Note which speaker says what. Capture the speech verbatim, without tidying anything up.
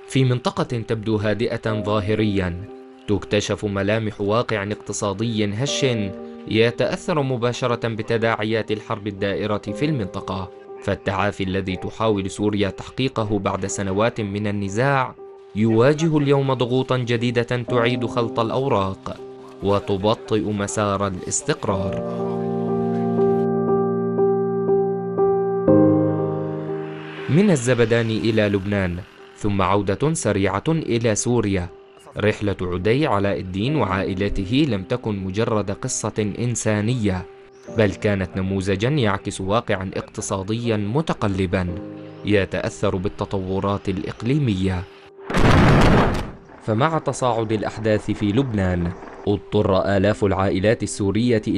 Speaker 1: في منطقة تبدو هادئة ظاهريا، تكتشف ملامح واقع اقتصادي هش يتأثر مباشرة بتداعيات الحرب الدائرة في المنطقة. فالتعافي الذي تحاول سوريا تحقيقه بعد سنوات من النزاع يواجه اليوم ضغوطا جديدة تعيد خلط الأوراق وتبطئ مسار الاستقرار. من الزبدان إلى لبنان، ثم عودة سريعة إلى سوريا. رحلة عدي علاء الدين وعائلته لم تكن مجرد قصة إنسانية، بل كانت نموذجا يعكس واقعا اقتصاديا متقلبا يتأثر بالتطورات الإقليمية. فمع تصاعد الأحداث في لبنان، اضطر آلاف العائلات السورية